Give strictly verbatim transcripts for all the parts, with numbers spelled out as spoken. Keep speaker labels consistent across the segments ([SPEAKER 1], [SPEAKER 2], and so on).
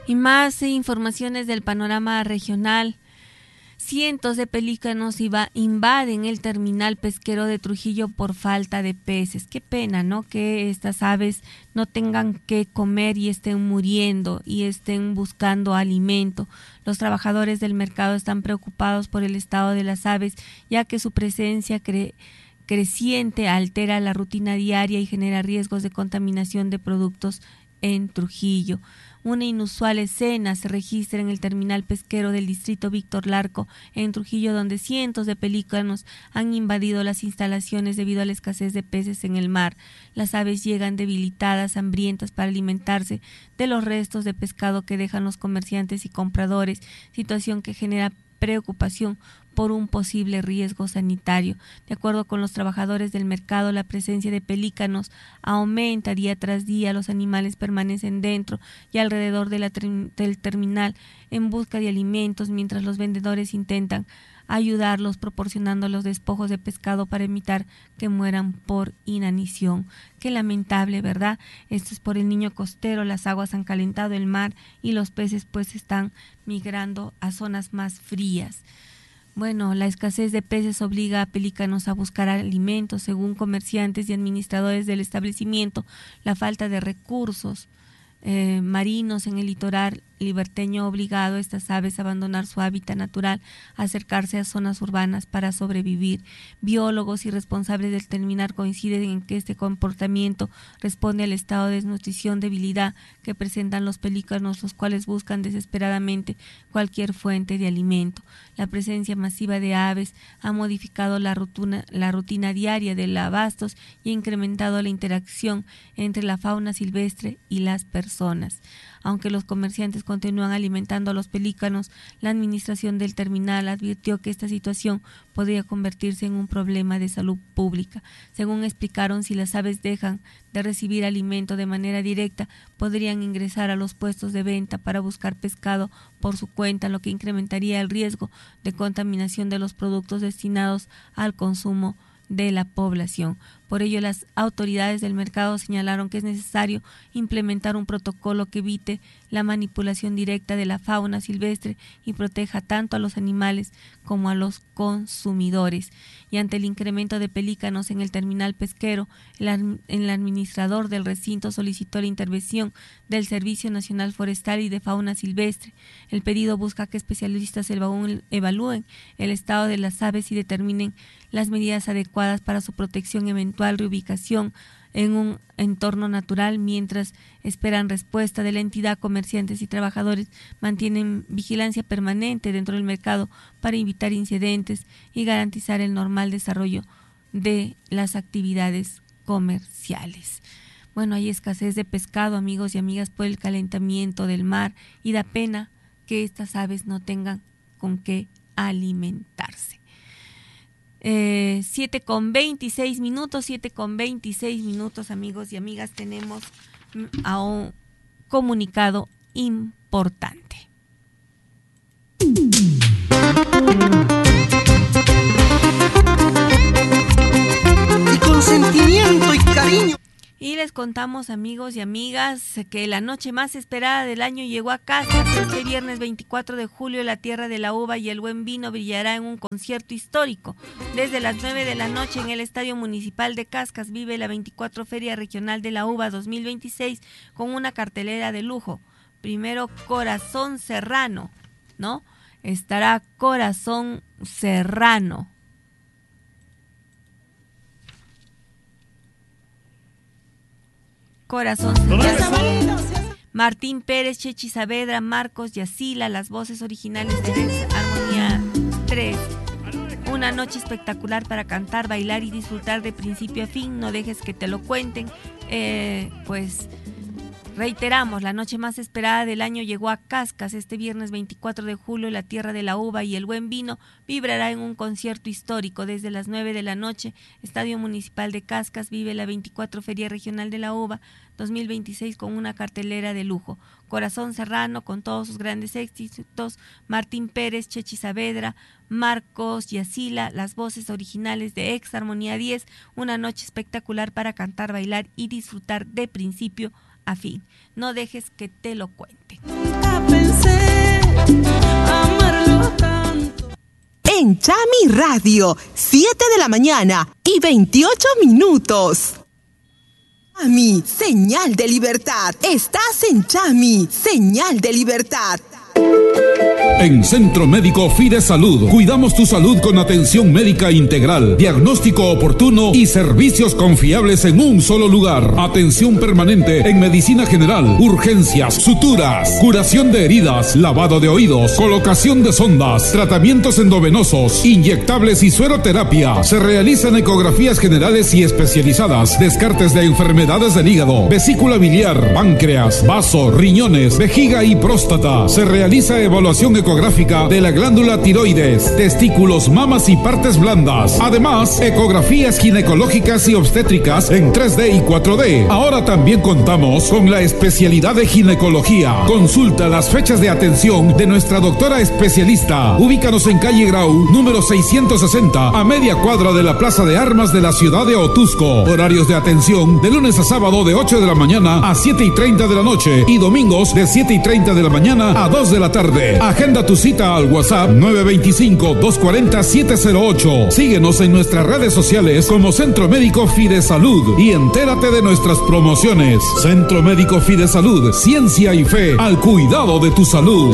[SPEAKER 1] Y más informaciones del panorama regional. Cientos de pelícanos invaden el terminal pesquero de Trujillo por falta de peces. Qué pena, ¿no? Que estas aves no tengan que comer y estén muriendo y estén buscando alimento. Los trabajadores del mercado están preocupados por el estado de las aves, ya que su presencia cre- creciente altera la rutina diaria y genera riesgos de contaminación de productos en Trujillo. Una inusual escena se registra en el terminal pesquero del distrito Víctor Larco, en Trujillo, donde cientos de pelícanos han invadido las instalaciones debido a la escasez de peces en el mar. Las aves llegan debilitadas, hambrientas para alimentarse de los restos de pescado que dejan los comerciantes y compradores, situación que genera preocupación por un posible riesgo sanitario. De acuerdo con los trabajadores del mercado, la presencia de pelícanos aumenta día tras día. Los animales permanecen dentro y alrededor de la ter- del terminal en busca de alimentos, mientras los vendedores intentan ayudarlos proporcionando los despojos de pescado para evitar que mueran por inanición. Qué lamentable, ¿verdad? Esto es por el niño costero. Las aguas han calentado el mar y los peces pues están migrando a zonas más frías. Bueno, la escasez de peces obliga a pelícanos a buscar alimentos. Según comerciantes y administradores del establecimiento, la falta de recursos eh, marinos en el litoral liberteño ha obligado a estas aves a abandonar su hábitat natural, a acercarse a zonas urbanas para sobrevivir. Biólogos y responsables del terminal coinciden en que este comportamiento responde al estado de desnutrición, debilidad que presentan los pelícanos, los cuales buscan desesperadamente cualquier fuente de alimento. La presencia masiva de aves ha modificado la rutina, la rutina diaria de abastos y ha incrementado la interacción entre la fauna silvestre y las personas. Aunque los comerciantes continúan alimentando a los pelícanos, la administración del terminal advirtió que esta situación podría convertirse en un problema de salud pública. Según explicaron, si las aves dejan de recibir alimento de manera directa, podrían ingresar a los puestos de venta para buscar pescado por su cuenta, lo que incrementaría el riesgo de contaminación de los productos destinados al consumo de la población. Por ello, las autoridades del mercado señalaron que es necesario implementar un protocolo que evite la manipulación directa de la fauna silvestre y proteja tanto a los animales como a los consumidores. Y ante el incremento de pelícanos en el terminal pesquero, el, el administrador del recinto solicitó la intervención del Servicio Nacional Forestal y de Fauna Silvestre. El pedido busca que especialistas evalúen el estado de las aves y determinen las medidas adecuadas para su protección, eventual reubicación en un entorno natural. Mientras esperan respuesta de la entidad, comerciantes y trabajadores mantienen vigilancia permanente dentro del mercado para evitar incidentes y garantizar el normal desarrollo de las actividades comerciales. Bueno, hay escasez de pescado, amigos y amigas, por el calentamiento del mar, y da pena que estas aves no tengan con qué alimentarse. Eh, siete con veintiséis minutos, siete con veintiséis minutos, amigos y amigas, tenemos a un comunicado importante.
[SPEAKER 2] Y con sentimiento y cariño.
[SPEAKER 1] Y les contamos, amigos y amigas, que la noche más esperada del año llegó a Cascas. Este viernes veinticuatro de julio, la tierra de la uva y el buen vino brillará en un concierto histórico. Desde las nueve de la noche en el Estadio Municipal de Cascas vive la veinticuatro Feria Regional de la Uva dos mil veintiséis con una cartelera de lujo. Primero, Corazón Serrano, ¿no? Estará Corazón Serrano. Corazón Serrano. Martín Pérez, Chechi Saavedra, Marcos Yacila, las voces originales de Armonía tres. Una noche espectacular para cantar, bailar y disfrutar de principio a fin. No dejes que te lo cuenten. Eh, pues reiteramos, la noche más esperada del año llegó a Cascas. Este viernes veinticuatro de julio, la tierra de la uva y el buen vino vibrará en un concierto histórico. Desde las nueve de la noche, Estadio Municipal de Cascas vive la veinticuatro Feria Regional de la Uva dos mil veintiséis con una cartelera de lujo. Corazón Serrano con todos sus grandes éxitos, Martín Pérez, Chechi Saavedra, Marcos Yacila, las voces originales de Ex Armonía diez, una noche espectacular para cantar, bailar y disfrutar de principio a fin. No dejes que te lo cuenten.
[SPEAKER 3] Chami Radio, siete de la mañana y veintiocho minutos. Chami, señal de libertad. Estás en Chami, señal de libertad.
[SPEAKER 4] En Centro Médico Fide Salud, cuidamos tu salud con atención médica integral, diagnóstico oportuno y servicios confiables en un solo lugar. Atención permanente en medicina general, urgencias, suturas, curación de heridas, lavado de oídos, colocación de sondas, tratamientos endovenosos, inyectables y sueroterapia. Se realizan ecografías generales y especializadas, descartes de enfermedades del hígado, vesícula biliar, páncreas, vaso, riñones, vejiga y próstata. Se realiza evaluación ecográfica de la glándula tiroides, testículos, mamas y partes blandas. Además, ecografías ginecológicas y obstétricas en tres D y cuatro D. Ahora también contamos con la especialidad de ginecología. Consulta las fechas de atención de nuestra doctora especialista. Ubícanos en calle Grau, número seiscientos sesenta, a media cuadra de la Plaza de Armas de la ciudad de Otuzco. Horarios de atención de lunes a sábado de ocho de la mañana a siete y treinta de la noche y domingos de siete y treinta de la mañana a dos de la tarde. Agenda tu cita al WhatsApp nueve dos cinco, dos cuatro cero, siete cero ocho. Síguenos en nuestras redes sociales como Centro Médico Fide Salud y entérate de nuestras promociones. Centro Médico Fide Salud, ciencia y fe al cuidado de tu salud.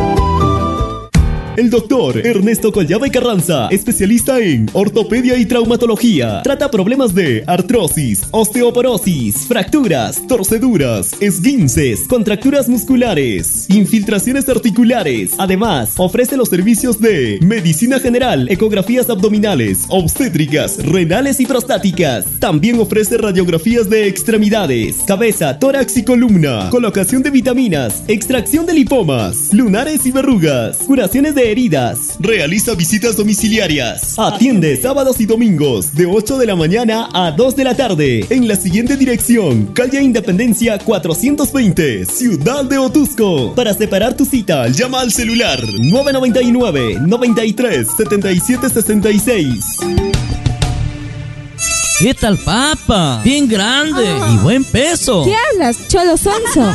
[SPEAKER 5] El doctor Ernesto Collada y Carranza, especialista en ortopedia y traumatología. Trata problemas de artrosis, osteoporosis, fracturas, torceduras, esguinces, contracturas musculares, infiltraciones articulares. Además, ofrece los servicios de medicina general, ecografías abdominales, obstétricas, renales y prostáticas. También ofrece radiografías de extremidades, cabeza, tórax y columna, colocación de vitaminas, extracción de lipomas, lunares y verrugas, curaciones de heridas. Realiza visitas domiciliarias. Atiende sábados y domingos de ocho de la mañana a dos de la tarde en la siguiente dirección: calle Independencia cuatrocientos veinte, Ciudad de Otuzco. Para separar tu cita, llama al celular nueve nueve nueve, noventa y tres, setenta y siete sesenta y seis.
[SPEAKER 6] ¿Qué tal, papa? Bien grande oh. y buen peso.
[SPEAKER 7] ¿Qué hablas, cholo sonso?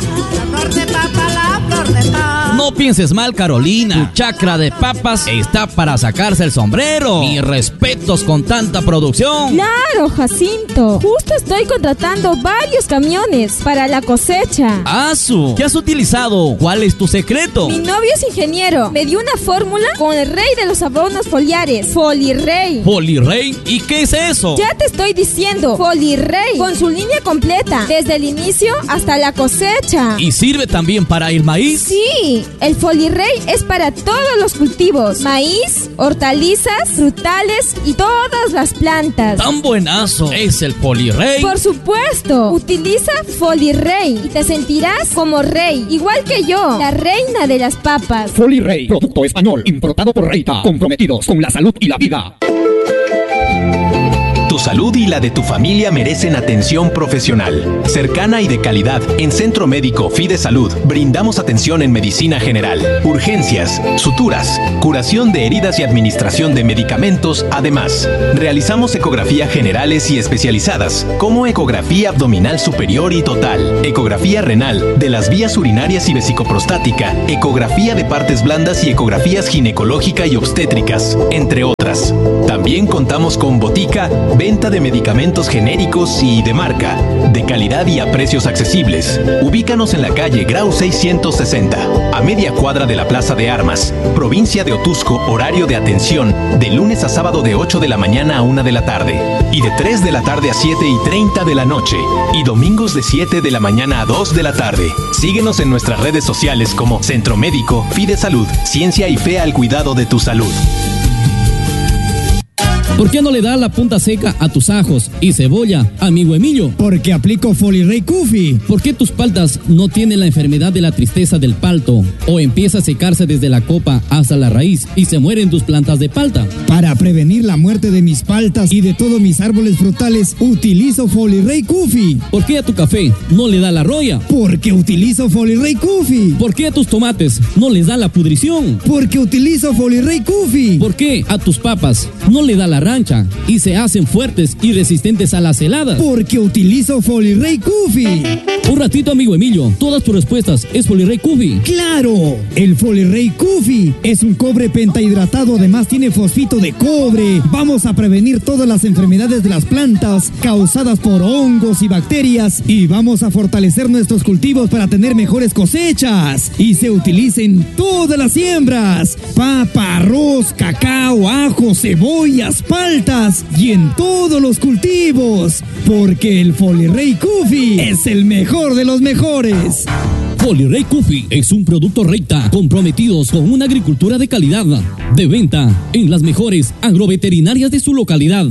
[SPEAKER 6] No pienses mal, Carolina. Tu chacra de papas está para sacarse el sombrero. Mis respetos con tanta producción.
[SPEAKER 7] Claro, Jacinto. Justo estoy contratando varios camiones para la cosecha.
[SPEAKER 6] ¡Asu! ¿Qué has utilizado? ¿Cuál es tu secreto?
[SPEAKER 7] Mi novio es ingeniero. Me dio una fórmula con el rey de los abonos foliares, Folirrey.
[SPEAKER 6] ¿Folirrey? ¿Y qué es eso?
[SPEAKER 7] Ya te estoy diciendo, Folirrey, con su línea completa, desde el inicio hasta la cosecha.
[SPEAKER 6] ¿Y sirve también para el maíz?
[SPEAKER 7] Sí, el Folirrey es para todos los cultivos: maíz, hortalizas, frutales y todas las plantas.
[SPEAKER 6] ¡Tan buenazo es el Folirrey!
[SPEAKER 7] Por supuesto, utiliza Folirrey y te sentirás como rey, igual que yo, la reina de las papas.
[SPEAKER 8] Folirrey, producto español, importado por Reita, comprometidos con la salud y la vida.
[SPEAKER 9] Tu salud y la de tu familia merecen atención profesional, cercana y de calidad. En Centro Médico Fide Salud brindamos atención en medicina general, urgencias, suturas, curación de heridas y administración de medicamentos. Además, realizamos ecografía generales y especializadas, como ecografía abdominal superior y total, ecografía renal, de las vías urinarias y vesicoprostática, ecografía de partes blandas y ecografías ginecológica y obstétricas, entre otras. También contamos con botica, venta de medicamentos genéricos y de marca, de calidad y a precios accesibles. Ubícanos en la calle Grau seiscientos sesenta, a media cuadra de la Plaza de Armas, provincia de Otuzco. Horario de atención de lunes a sábado de ocho de la mañana a una de la tarde y de tres de la tarde a siete y treinta de la noche, y domingos de siete de la mañana a dos de la tarde. Síguenos en nuestras redes sociales como Centro Médico Fide Salud, ciencia y fe al cuidado de tu salud.
[SPEAKER 10] ¿Por qué no le das la punta seca a tus ajos y cebolla, amigo Emilio?
[SPEAKER 11] Porque aplico Folirrey Kufi.
[SPEAKER 10] ¿Por qué tus paltas no tienen la enfermedad de la tristeza del palto? O empieza a secarse desde la copa hasta la raíz y se mueren tus plantas de palta.
[SPEAKER 11] Para prevenir la muerte de mis paltas y de todos mis árboles frutales, utilizo Folirrey Kufi.
[SPEAKER 10] ¿Por qué a tu café no le da la roya?
[SPEAKER 11] Porque utilizo Folirrey Kufi.
[SPEAKER 10] ¿Por qué a tus tomates no les da la pudrición?
[SPEAKER 11] Porque utilizo Folirrey Kufi.
[SPEAKER 10] ¿Por qué a tus papas no le da la la rancha y se hacen fuertes y resistentes a las heladas.
[SPEAKER 11] Porque utilizo Folirey Coffee.
[SPEAKER 10] Un ratito, amigo Emilio, todas tus respuestas es Folirey Coffee.
[SPEAKER 11] ¡Claro! El Folirey Coffee es un cobre pentahidratado, además tiene fosfito de cobre. Vamos a prevenir todas las enfermedades de las plantas causadas por hongos y bacterias y vamos a fortalecer nuestros cultivos para tener mejores cosechas. Y se utiliza en todas las siembras: papa, arroz, cacao, ajo, cebollas, paltas y en todos los cultivos. Porque el Folirey Coffee es el mejor de los mejores.
[SPEAKER 10] Folirey Coffee es un producto Reita, comprometidos con una agricultura de calidad, de venta en las mejores agroveterinarias de su localidad.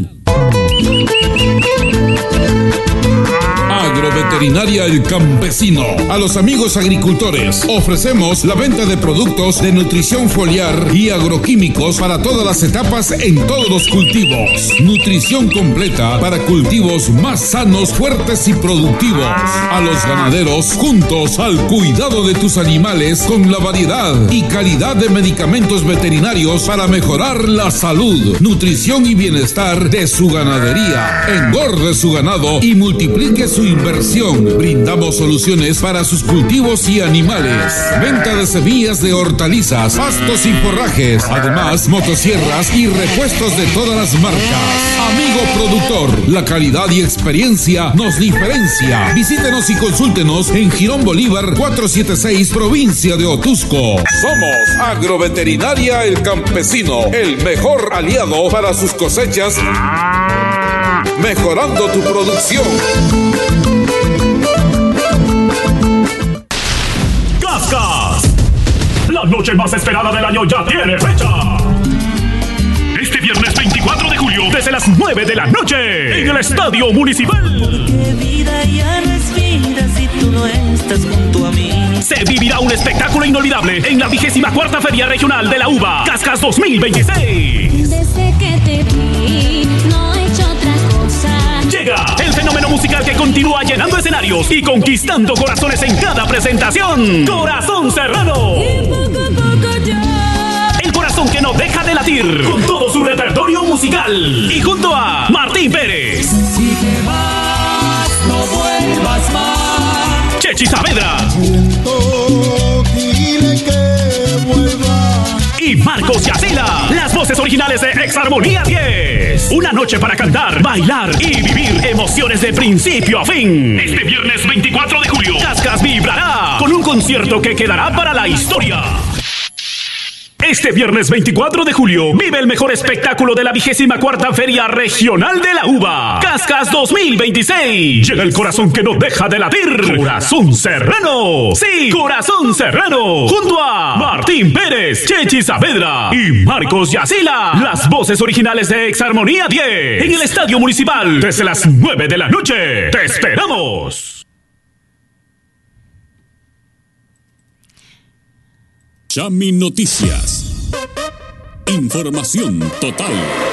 [SPEAKER 4] Agroveterinaria El Campesino. A los amigos agricultores ofrecemos la venta de productos de nutrición foliar y agroquímicos para todas las etapas en todos los cultivos. Nutrición completa para cultivos más sanos, fuertes y productivos. A los ganaderos, juntos al cuidado de tus animales con la variedad y calidad de medicamentos veterinarios para mejorar la salud, nutrición y bienestar de su ganadería. Engorde su ganado y multiplique su inversión. Brindamos soluciones para sus cultivos y animales. Venta de semillas de hortalizas, pastos y forrajes. Además, motosierras y repuestos de todas las marcas. Amigo productor, la calidad y experiencia nos diferencia. Visítenos y consúltenos en Girón Bolívar cuatrocientos setenta y seis, provincia de Otusco. Somos Agroveterinaria El Campesino, el mejor aliado para sus cosechas, mejorando tu producción.
[SPEAKER 12] Cascas, la noche más esperada del año ya tiene fecha. Este viernes veinticuatro de julio, desde las nueve de la noche, en el Estadio Municipal.
[SPEAKER 13] Porque vida ya respiras si tú no estás junto a mí.
[SPEAKER 12] Se vivirá un espectáculo inolvidable en la vigésima cuarta Feria Regional de la Uva, Cascas dos mil veintiséis.
[SPEAKER 14] Desde que te vi, no he hecho otra cosa.
[SPEAKER 12] Llega el fenómeno musical que continúa llenando escenarios y conquistando corazones en cada presentación. Corazón Serrano.
[SPEAKER 14] Y poco a poco ya.
[SPEAKER 12] El corazón que no deja de latir, con todo su repertorio musical. Y junto a Martín Pérez.
[SPEAKER 13] Si te vas, no vuelvas más.
[SPEAKER 12] Chechi Saavedra.
[SPEAKER 13] Dile que vuelva.
[SPEAKER 12] Y Marcos Yacela, las voces originales de Exarmonía diez. Una noche para cantar, bailar y vivir emociones de principio a fin. Este viernes veinticuatro de julio, Cascas vibrará con un concierto que quedará para la historia. Este viernes veinticuatro de julio, vive el mejor espectáculo de la vigésima cuarta Feria Regional de la Uva, Cascas dos mil veintiséis. Llega el corazón que no deja de latir. Corazón Serrano. Sí, Corazón Serrano. Junto a Martín Pérez, Chechi Saavedra y Marcos Yacela. Las voces originales de Exarmonía diez. En el Estadio Municipal, desde las nueve de la noche. ¡Te esperamos!
[SPEAKER 15] Chami Noticias. Información total.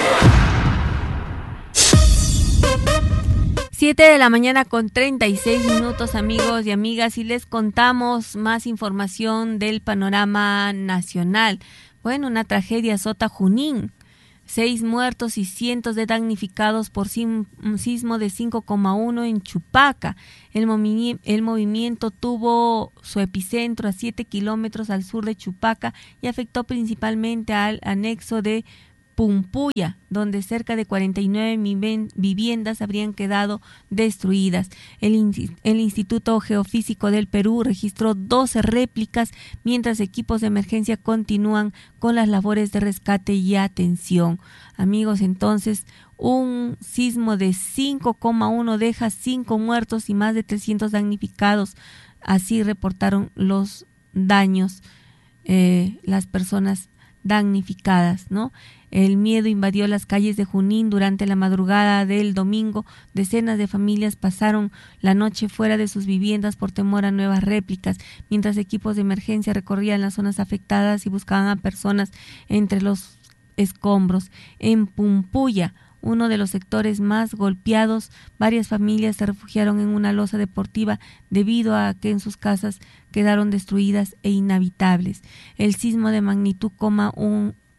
[SPEAKER 1] siete de la mañana con treinta y seis minutos, amigos y amigas, y les contamos más información del panorama nacional. Bueno, una tragedia azota Junín. Seis muertos y cientos de damnificados por sim, un sismo de cinco coma uno en Chupaca. El, movi- el movimiento tuvo su epicentro a siete kilómetros al sur de Chupaca y afectó principalmente al anexo de Pumpuya, donde cerca de cuarenta y nueve viviendas habrían quedado destruidas. El, in- el Instituto Geofísico del Perú registró doce réplicas, mientras equipos de emergencia continúan con las labores de rescate y atención. Amigos, entonces, un sismo de cinco coma uno deja cinco muertos y más de trescientos damnificados. Así reportaron los daños, eh, las personas damnificadas, ¿no? El miedo invadió las calles de Junín durante la madrugada del domingo. Decenas de familias pasaron la noche fuera de sus viviendas por temor a nuevas réplicas, mientras equipos de emergencia recorrían las zonas afectadas y buscaban a personas entre los escombros. En Pumpuya, uno de los sectores más golpeados, varias familias se refugiaron en una losa deportiva debido a que en sus casas quedaron destruidas e inhabitables. El sismo de magnitud un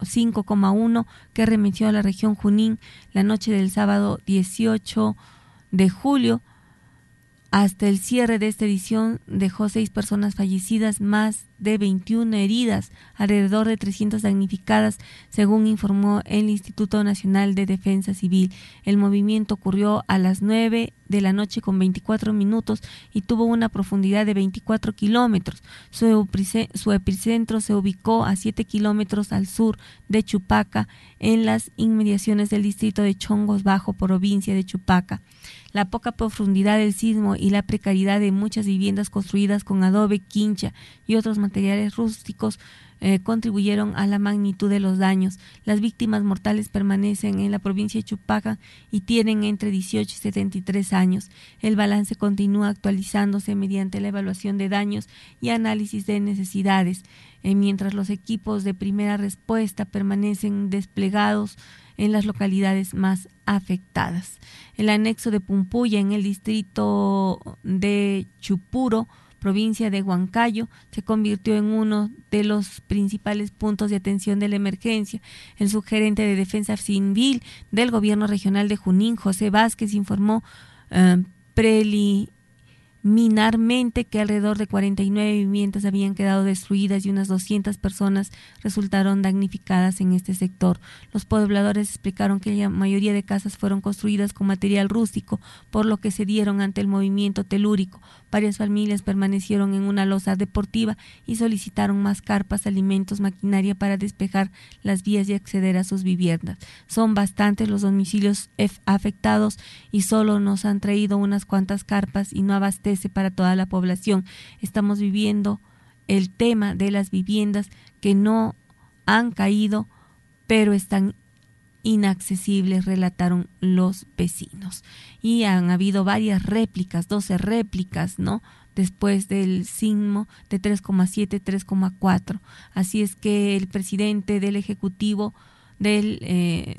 [SPEAKER 1] cinco coma uno que remeció a la región Junín la noche del sábado dieciocho de julio. Hasta el cierre de esta edición dejó seis personas fallecidas, más de veintiuna heridas, alrededor de trescientas damnificadas, según informó el Instituto Nacional de Defensa Civil. El movimiento ocurrió a las nueve de la noche con veinticuatro minutos y tuvo una profundidad de veinticuatro kilómetros. Su, su epicentro se ubicó a siete kilómetros al sur de Chupaca, en las inmediaciones del distrito de Chongos Bajo, provincia de Chupaca. La poca profundidad del sismo y la precariedad de muchas viviendas construidas con adobe, quincha y otros materiales rústicos eh, contribuyeron a la magnitud de los daños. Las víctimas mortales permanecen en la provincia de Chupaca y tienen entre dieciocho y setenta y tres años. El balance continúa actualizándose mediante la evaluación de daños y análisis de necesidades, eh, mientras los equipos de primera respuesta permanecen desplegados en las localidades más afectadas. El anexo de Pumpuya, en el distrito de Chupuro, provincia de Huancayo, se convirtió en uno de los principales puntos de atención de la emergencia. El subgerente de Defensa Civil del Gobierno Regional de Junín, José Vázquez, informó eh, preliminarmente que alrededor de cuarenta y nueve viviendas habían quedado destruidas y unas doscientas personas resultaron damnificadas en este sector. Los pobladores explicaron que la mayoría de casas fueron construidas con material rústico, por lo que se dieron ante el movimiento telúrico. Varias familias permanecieron en una losa deportiva y solicitaron más carpas, alimentos, maquinaria para despejar las vías y acceder a sus viviendas. Son bastantes los domicilios afectados y solo nos han traído unas cuantas carpas y no abastece para toda la población. Estamos viviendo el tema de las viviendas que no han caído, pero están inaccesibles, relataron los vecinos. Y han habido varias réplicas, doce réplicas, ¿no?, después del sismo de tres coma siete, tres coma cuatro. Así es que el presidente del Ejecutivo del eh,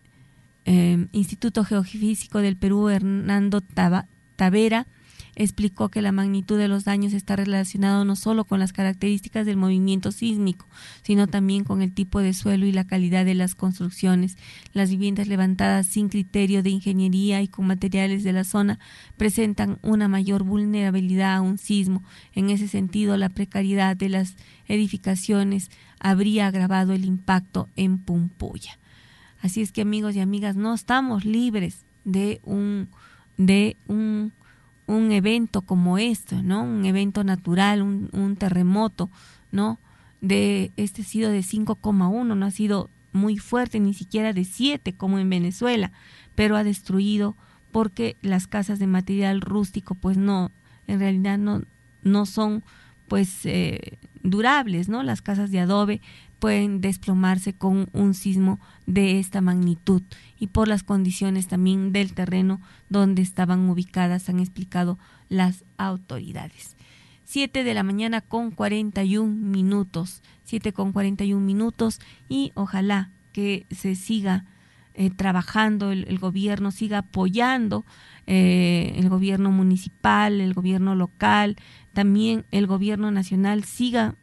[SPEAKER 1] eh, Instituto Geofísico del Perú, Hernando Tavera, explicó que la magnitud de los daños está relacionado no solo con las características del movimiento sísmico, sino también con el tipo de suelo y la calidad de las construcciones. Las viviendas levantadas sin criterio de ingeniería y con materiales de la zona presentan una mayor vulnerabilidad a un sismo. En ese sentido, la precariedad de las edificaciones habría agravado el impacto en Pumpuya. Así es que, amigos y amigas, no estamos libres de un de un un evento como esto, ¿no? Un evento natural, un, un terremoto, ¿no? De este ha sido de cinco coma uno, no ha sido muy fuerte, ni siquiera de siete como en Venezuela, pero ha destruido porque las casas de material rústico pues no, en realidad no, no son pues eh, durables, ¿no? Las casas de adobe pueden desplomarse con un sismo de esta magnitud y por las condiciones también del terreno donde estaban ubicadas, han explicado las autoridades. Siete de la mañana con cuarenta y un minutos, siete con cuarenta y un minutos y ojalá que se siga eh, trabajando, el, el gobierno siga apoyando, eh, el gobierno municipal, el gobierno local, también el gobierno nacional siga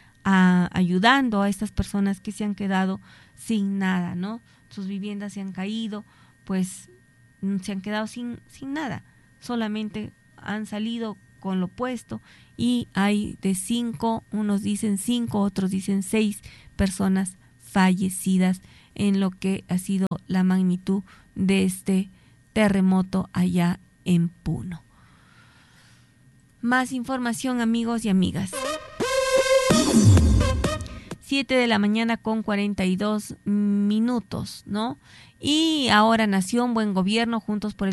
[SPEAKER 1] A, ayudando a estas personas que se han quedado sin nada, ¿no? Sus viviendas se han caído, pues se han quedado sin, sin nada, solamente han salido con lo puesto y hay de cinco, unos dicen cinco, otros dicen seis personas fallecidas en lo que ha sido la magnitud de este terremoto allá en Puno. Más información, amigos y amigas. Siete de la mañana con cuarenta y dos minutos, ¿no? Y ahora Nación, Buen Gobierno, Juntos por el